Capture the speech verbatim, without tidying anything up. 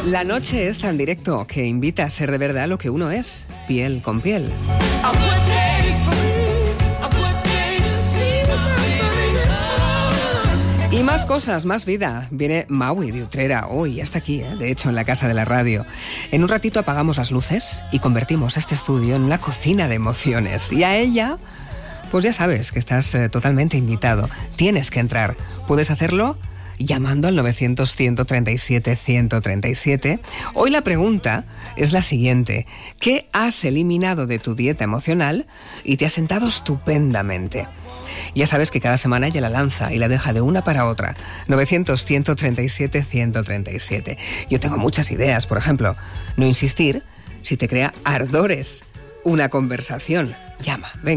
La noche es tan directo que invita a ser de verdad lo que uno es, piel con piel. Y más cosas, más vida. Viene Maui de Utrera hoy, hasta aquí, ¿eh? De hecho, en la casa de la radio. En un ratito apagamos las luces y convertimos este estudio en una cocina de emociones. Y a ella, pues ya sabes que estás eh, totalmente invitado. Tienes que entrar. Puedes hacerlo llamando al novecientos, ciento treinta y siete, ciento treinta y siete. Hoy la pregunta es la siguiente. ¿Qué has eliminado de tu dieta emocional y te ha sentado estupendamente? Ya sabes que cada semana ella la lanza y la deja de una para otra. novecientos, ciento treinta y siete, ciento treinta y siete. Yo tengo muchas ideas. Por ejemplo, no insistir si te crea ardores una conversación. Llama, venga.